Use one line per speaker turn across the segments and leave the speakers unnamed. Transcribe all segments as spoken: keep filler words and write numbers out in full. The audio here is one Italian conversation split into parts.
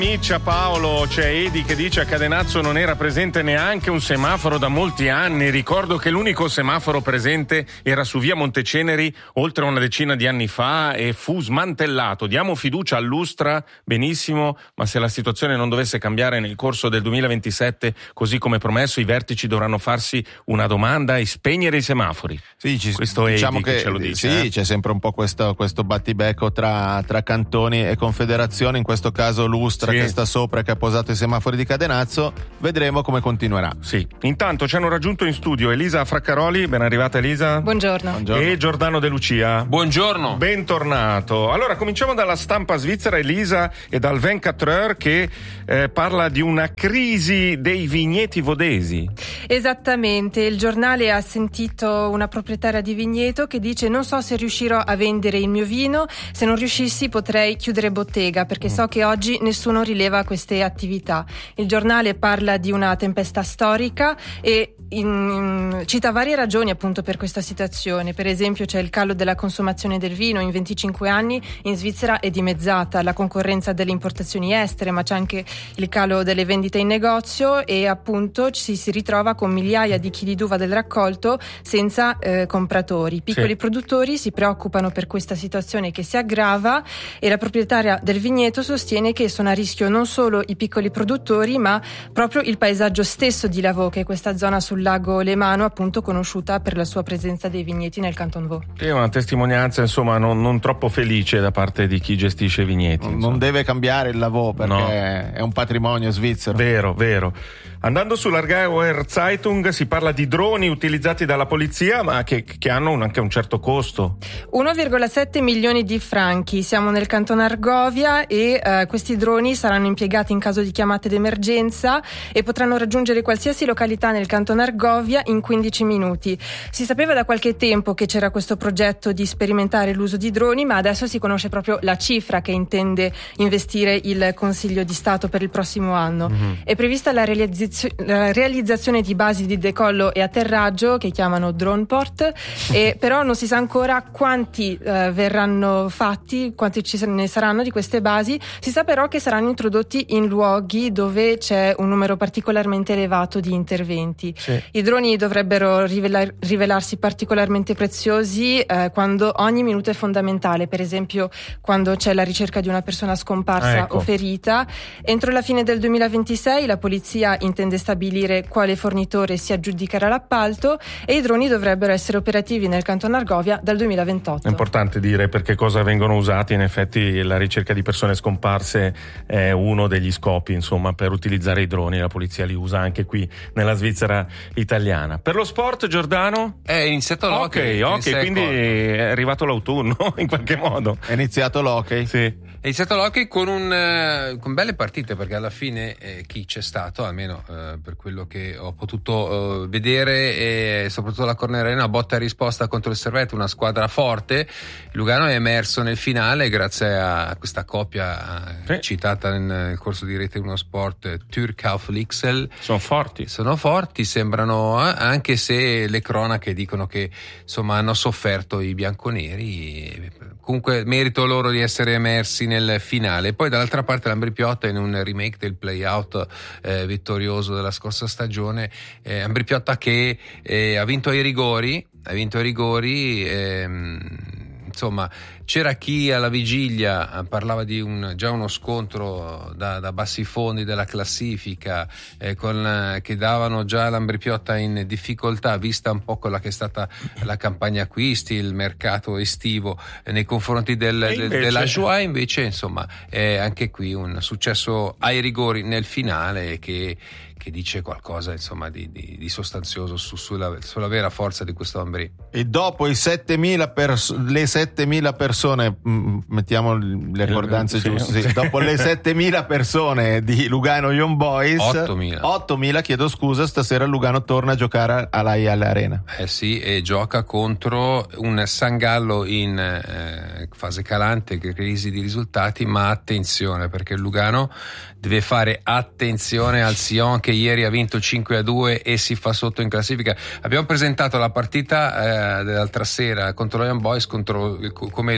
Miccia Paolo, c'è Edi che dice a Cadenazzo non era presente neanche un semaforo da molti anni. Ricordo che l'unico semaforo presente era su via Monteceneri oltre una decina di anni fa e fu smantellato. Diamo fiducia all'Ustra, benissimo, ma se la situazione non dovesse cambiare nel corso del duemilaventisette, così come promesso, i vertici dovranno farsi una domanda e spegnere i semafori.
Sì, ci,
questo è
diciamo
Edi che,
che
ce lo dice.
Sì,
eh?
c'è sempre un po' questo, questo battibecco tra, tra cantoni e confederazioni, in questo caso l'Ustra che sta sopra, che ha posato i semafori di Cadenazzo. Vedremo come continuerà.
Sì. Intanto ci hanno raggiunto in studio Elisa Fraccaroli, ben arrivata Elisa.
Buongiorno.
Buongiorno.
E Giordano De Lucia.
Buongiorno.
Bentornato. Allora cominciamo dalla stampa svizzera, Elisa, e dal ventiquattro Heures che eh, parla di una crisi dei vigneti vodesi.
Esattamente, il giornale ha sentito una proprietaria di vigneto che dice: non so se riuscirò a vendere il mio vino, se non riuscissi potrei chiudere bottega perché mm. so che oggi nessuno rileva queste attività. Il giornale parla di una tempesta storica e in, cita varie ragioni appunto per questa situazione. Per esempio c'è il calo della consumazione del vino. In venticinque anni in Svizzera è dimezzata la concorrenza delle importazioni estere, ma c'è anche il calo delle vendite in negozio e appunto ci si ritrova con migliaia di chili d'uva del raccolto senza eh, compratori. I piccoli sì. produttori si preoccupano per questa situazione che si aggrava e la proprietaria del vigneto sostiene che sono a rischio non solo i piccoli produttori ma proprio il paesaggio stesso di Lavaux, che è questa zona sul lago Lemano appunto conosciuta per la sua presenza dei vigneti nel Canton Vaud.
È una testimonianza insomma non, non troppo felice da parte di chi gestisce i vigneti.
Non,
non
deve cambiare il Lavaux perché no. è un patrimonio svizzero.
Vero, vero. Andando sull'Aargauer Zeitung si parla di droni utilizzati dalla polizia ma che, che hanno un, anche un certo costo.
uno virgola sette milioni di franchi. Siamo nel canton Argovia e uh, questi droni saranno impiegati in caso di chiamate d'emergenza e potranno raggiungere qualsiasi località nel canton Argovia in quindici minuti. Si sapeva da qualche tempo che c'era questo progetto di sperimentare l'uso di droni, ma adesso si conosce proprio la cifra che intende investire il Consiglio di Stato per il prossimo anno. Mm-hmm. È prevista la realizzazione la realizzazione di basi di decollo e atterraggio che chiamano drone port e però non si sa ancora quanti eh, verranno fatti, quanti ci ne saranno di queste basi. Si sa però che saranno introdotti in luoghi dove c'è un numero particolarmente elevato di interventi. Sì. I droni dovrebbero rivelar, rivelarsi particolarmente preziosi eh, quando ogni minuto è fondamentale, per esempio quando c'è la ricerca di una persona scomparsa ah, ecco. o ferita. Entro la fine del duemilaventisei la polizia intende stabilire quale fornitore si aggiudicherà l'appalto e i droni dovrebbero essere operativi nel canton Argovia dal duemilaventotto.
È importante dire per che cosa vengono usati. In effetti la ricerca di persone scomparse è uno degli scopi insomma per utilizzare i droni. La polizia li usa anche qui nella Svizzera italiana. Per lo sport, Giordano?
È iniziato l'hockey.
Ok, ok, quindi è arrivato l'autunno in qualche modo.
È iniziato l'hockey?
Sì.
È iniziato l'hockey con, un, con belle partite perché alla fine eh, chi c'è stato, almeno eh, per quello che ho potuto eh, vedere e soprattutto la Corner Arena, botta e risposta contro il Servette, una squadra forte. Lugano è emerso nel finale grazie a questa coppia eh, sì. citata nel, nel corso di Rete uno Sport, Türkauf Lixel.
Sono forti.
Sono forti, sembrano, eh, anche se le cronache dicono che insomma hanno sofferto i bianconeri. Comunque merito loro di essere emersi nel finale. Poi dall'altra parte l'Ambri Piotta, in un remake del play-out eh, vittorioso della scorsa stagione, eh, Ambri Piotta che eh, ha vinto ai rigori, ha vinto ai rigori ehm, insomma c'era chi alla vigilia parlava di un, già uno scontro da, da bassi fondi della classifica eh, con, che davano già l'Ambri Piotta in difficoltà, vista un po' quella che è stata la campagna acquisti, il mercato estivo eh, nei confronti del, del, della Joie. Invece insomma è anche qui un successo ai rigori nel finale che che dice qualcosa insomma di, di, di sostanzioso su, sulla, sulla vera forza di questo Ambri.
E dopo i settemila pers- le settemila persone, mh, mettiamo le ricordanze sì, giuste, sì. dopo le settemila persone di Lugano Young Boys,
ottomila
ottomila chiedo scusa, stasera Lugano torna a giocare alla I A L Arena.
Eh sì, e gioca contro un San Gallo in eh, fase calante, crisi di risultati, ma attenzione perché Lugano deve fare attenzione al Sion che ieri ha vinto cinque a due e si fa sotto in classifica. Abbiamo presentato la partita eh, dell'altra sera contro lo Young Boys contro, come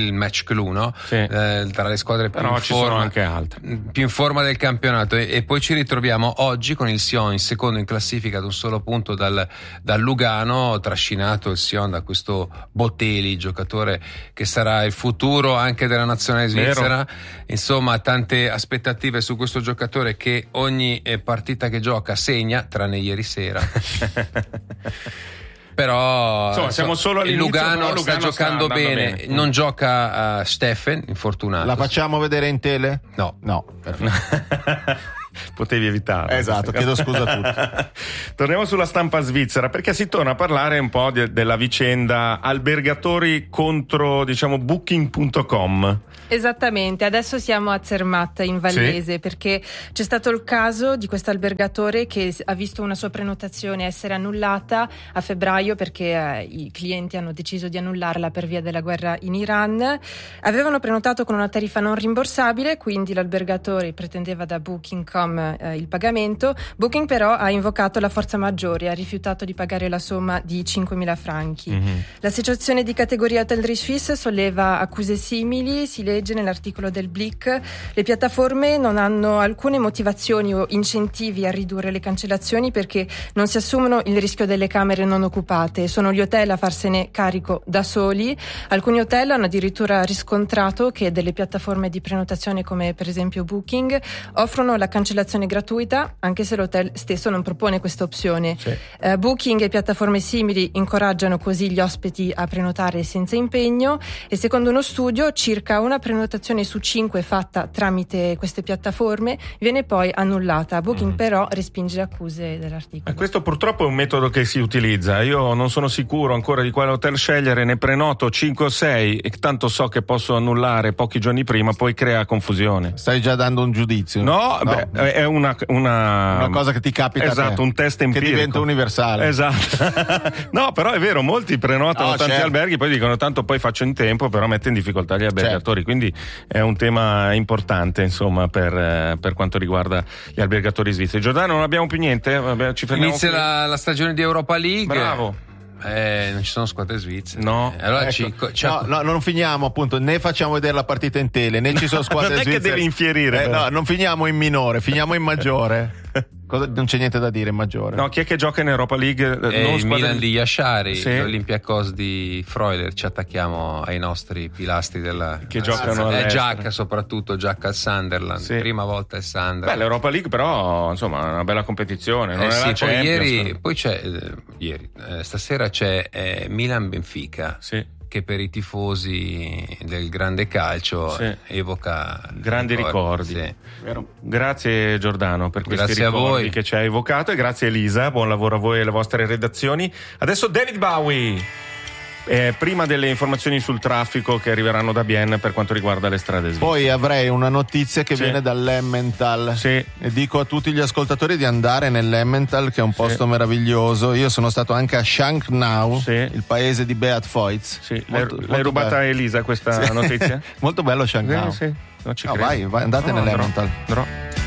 il match clou, no?
Sì.
Eh, tra le squadre più
Però
in
ci
forma,
sono anche altre.
più in forma del campionato, e, e poi ci ritroviamo oggi con il Sion in secondo in classifica ad un solo punto dal, dal Lugano, trascinato il Sion da questo Botelli, giocatore che sarà il futuro anche della nazionale svizzera. Vero. Insomma, tante aspettative su questo giocatore che ogni partita che gioca segna, tranne ieri sera. Però
insomma, siamo solo all'inizio,
Lugano,
Lugano
sta giocando
sta
bene.
bene.
Non gioca uh, Steffen, infortunato.
La facciamo vedere in tele?
No.
No.
Potevi evitare.
Esatto, chiedo scusa a tutti.
Torniamo sulla stampa svizzera, perché si torna a parlare un po' di, della vicenda albergatori contro, diciamo, booking punto com.
Esattamente, adesso siamo a Zermatt in Vallese, sì, perché c'è stato il caso di questo albergatore che ha visto una sua prenotazione essere annullata a febbraio perché eh, i clienti hanno deciso di annullarla per via della guerra in Iran. Avevano prenotato con una tariffa non rimborsabile, quindi l'albergatore pretendeva da booking punto com eh, il pagamento. Booking però ha invocato la forza maggiore e ha rifiutato di pagare la somma di cinquemila franchi. Mm-hmm. L'associazione di categoria Hotellerie Suisse solleva accuse simili, si legge nell'articolo del Blick. Le piattaforme non hanno alcune motivazioni o incentivi a ridurre le cancellazioni perché non si assumono il rischio delle camere non occupate, sono gli hotel a farsene carico da soli. Alcuni hotel hanno addirittura riscontrato che delle piattaforme di prenotazione come per esempio Booking offrono la cancellazione gratuita anche se l'hotel stesso non propone questa opzione. Sì. Uh, Booking e piattaforme simili incoraggiano così gli ospiti a prenotare senza impegno e secondo uno studio circa una prenotazione su cinque fatta tramite queste piattaforme viene poi annullata. Booking mm. però respinge le accuse dell'articolo.
E questo purtroppo è un metodo che si utilizza. Io non sono sicuro ancora di quale hotel scegliere, ne prenoto cinque o sei e tanto so che posso annullare pochi giorni prima, poi crea confusione.
Stai già dando un giudizio?
No, no. Beh, è una, una
una cosa che ti capita,
esatto, un test empirico
che diventa universale.
Esatto. No, però è vero, molti prenotano
no,
tanti
certo.
alberghi, poi dicono tanto poi faccio in tempo, però mette in difficoltà gli albergatori, certo. Quindi è un tema importante, insomma, per, per quanto riguarda gli albergatori svizzeri. Giordano, non abbiamo più niente? Vabbè, ci fermiamo.
Inizia la, la stagione di Europa League.
Bravo.
Eh, non ci sono squadre svizzere.
No.
Eh, allora
ecco.
ci, ci
no, no, non finiamo appunto, né facciamo vedere la partita in tele, né ci sono squadre
non è
svizzere.
Che devi infierire.
Eh, no, non finiamo in minore, finiamo in maggiore. Cosa, non c'è niente da dire in maggiore.
No, chi è che gioca in Europa League?
Eh,
non
il
squadre...
Milan di Yashari,
sì.
l'Olympiakos di Freuler. Ci attacchiamo ai nostri pilastri della
che giocano
eh, Giacca, soprattutto Giacca al Sunderland, sì. Prima volta il Sunderland.
Beh, l'Europa League però insomma è una bella competizione, non
eh
è
sì,
la
poi
Champions,
ieri,
però.
poi c'è eh, ieri eh, stasera c'è eh, Milan Benfica.
Sì.
Che per i tifosi del grande calcio sì. evoca
grandi ricordi,
ricordi.
Sì. Grazie Giordano per questi
grazie
ricordi
a voi.
che ci hai evocato e grazie Elisa, buon lavoro a voi e alle vostre redazioni. Adesso David Bowie, eh, prima delle informazioni sul traffico che arriveranno da Bienne per quanto riguarda le strade svizzere.
Poi avrei una notizia che sì. viene dall'Emmental sì. e dico a tutti gli ascoltatori di andare nell'Emmental, che è un posto sì. meraviglioso. Io sono stato anche a Schanknau, sì. il paese di Beat Feutz.
Sì. Molto, l'hai, l'hai rubata a Elisa questa sì. notizia?
Molto bello Schanknau.
Sì, sì. Non ci
no,
credo.
vai, vai, andate
no,
nell'Emmental.
No.